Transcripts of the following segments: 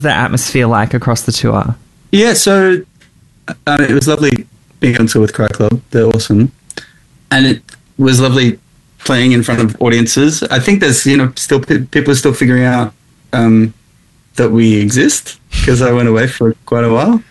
The atmosphere like across the tour? Yeah, so it was lovely being on tour with Cry Club. They're awesome. And it was lovely playing in front of audiences. I think there's, still people are still figuring out that we exist, because I went away for quite a while.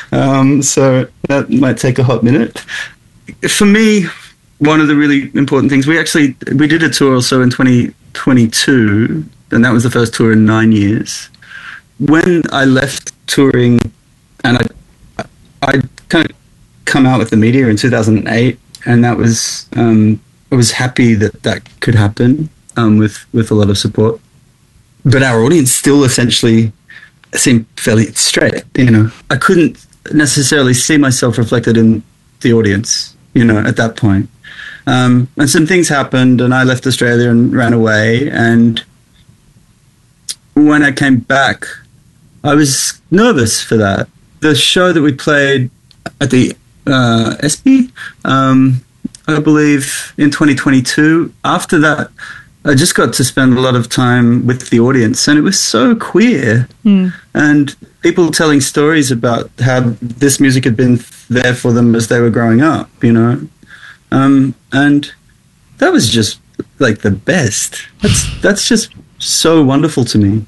So that might take a hot minute. For me, one of the really important things, we did a tour also in 2022, and that was the first tour in 9 years. When I left touring, and I kind of come out with the media in 2008, and that was I was happy that could happen with a lot of support. But our audience still essentially seemed fairly straight. I couldn't necessarily see myself reflected in the audience, at that point. And some things happened, and I left Australia and ran away. And when I came back, I was nervous for that. The show that we played at the ESPY, I believe, in 2022, after that, I just got to spend a lot of time with the audience, and it was so queer. And people telling stories about how this music had been there for them as they were growing up, and that was just like the best. That's just so wonderful to me,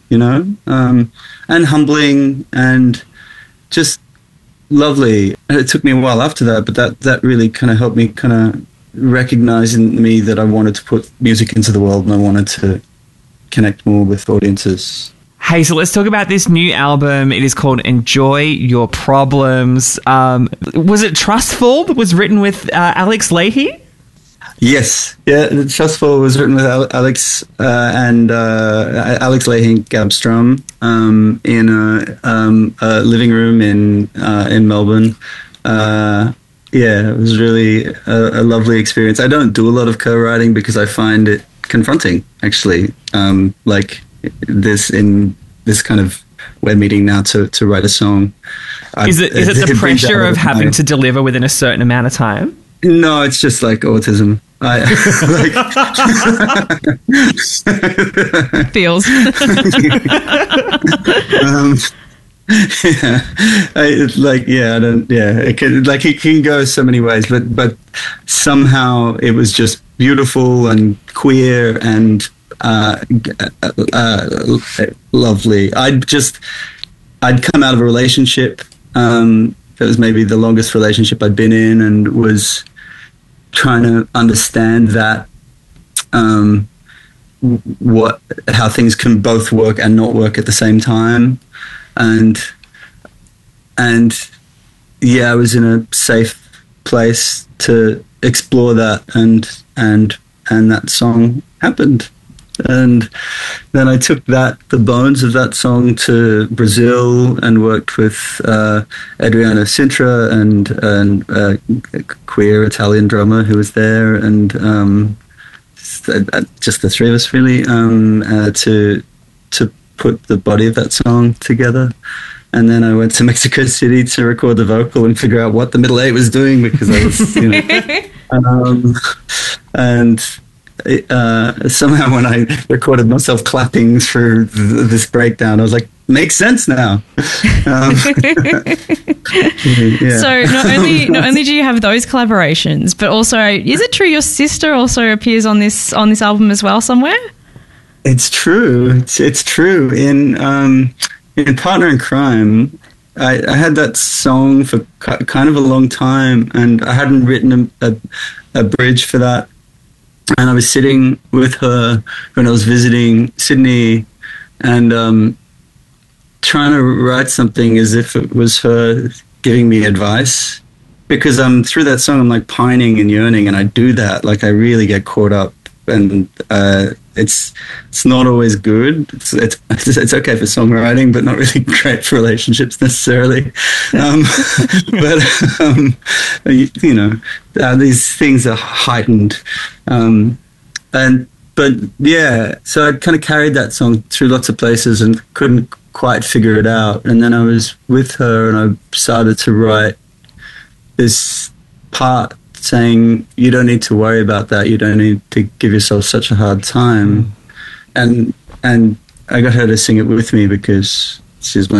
and humbling and just lovely. And it took me a while after that, but that really kind of helped me kind of recognize in me that I wanted to put music into the world, and I wanted to connect more with audiences. Hey, so let's talk about this new album. It is called Enjoy Your Problems. Was it Trustful that was written with Alex Leahy? Yes. Yeah, Trustful was written with Alex and Alex Leahy and Gab Strum in a living room in Melbourne. Yeah, it was really a lovely experience. I don't do a lot of co-writing because I find it confronting, actually. Like in this kind of we're meeting now to write a song. Is it the pressure of having to deliver within a certain amount of time? No, it's just like autism. Feels. It can go so many ways, but somehow it was just beautiful and queer and lovely. I'd come out of a relationship that was maybe the longest relationship I'd been in, and was trying to understand that how things can both work and not work at the same time. And yeah, I was in a safe place to explore that, and that song happened. And then I took the bones of that song to Brazil and worked with Adriano Sintra and a queer Italian drummer who was there, and just the three of us really to put the body of that song together. And then I went to Mexico City to record the vocal and figure out what the middle eight was doing, because I was, somehow when I recorded myself clapping through this breakdown, I was like, makes sense now. Yeah. So not only do you have those collaborations, but also, is it true your sister also appears on this album as well somewhere? It's true. It's true. In Partner in Crime, I had that song for kind of a long time, and I hadn't written a bridge for that. And I was sitting with her when I was visiting Sydney, and trying to write something as if it was her giving me advice. Because through that song, I'm like pining and yearning, and I do that. Like I really get caught up, and it's not always good. It's okay for songwriting, but not really great for relationships necessarily. These things are heightened. But yeah, so I kind of carried that song through lots of places and couldn't quite figure it out. And then I was with her, and I started to write this part saying, you don't need to worry about that. You don't need to give yourself such a hard time. And I got her to sing it with me because She's